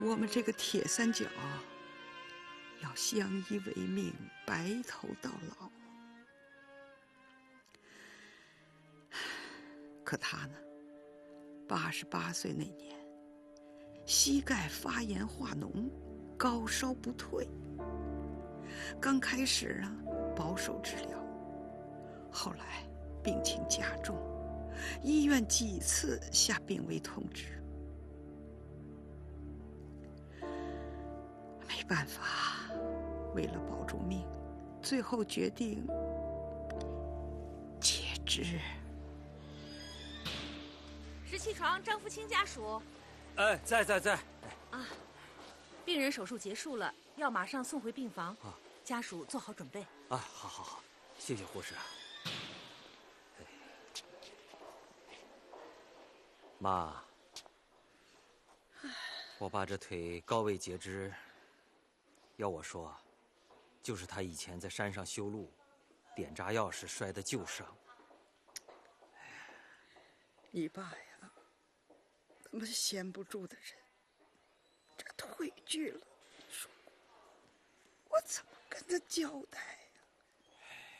我们这个铁三角要相依为命，白头到老。可他呢，88岁那年，膝盖发炎化脓，高烧不退。刚开始保守治疗，后来病情加重，医院几次下病危通知。没办法，为了保住命，最后决定截肢。 17床张福清家属。 哎，在。 啊，病人手术结束了，要马上送回病房。啊，家属做好准备。 啊，好，谢谢护士。妈，我爸这腿高位截肢，要我说，就是他以前在山上修路，点炸药时摔的旧伤。 你爸呀，那么闲不住的人，这腿锯了，说我怎么跟他交代？